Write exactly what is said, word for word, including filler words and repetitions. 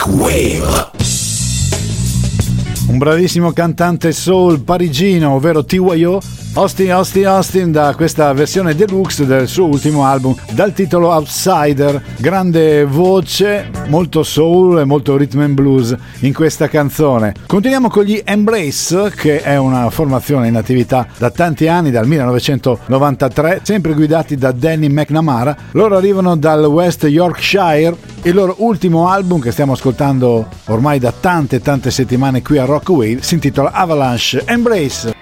Rock Wave. Un bravissimo cantante soul parigino, ovvero T Y O, Austin Austin Austin, da questa versione deluxe del suo ultimo album dal titolo Outsider. Grande voce, molto soul e molto rhythm and blues in questa canzone. Continuiamo con gli Embrace, che è una formazione in attività da tanti anni, dal millenovecentonovantatré, sempre guidati da Danny McNamara. Loro arrivano dal West Yorkshire. Il loro ultimo album, che stiamo ascoltando ormai da tante tante settimane qui a Rock Wave, si intitola Avalanche. Embrace.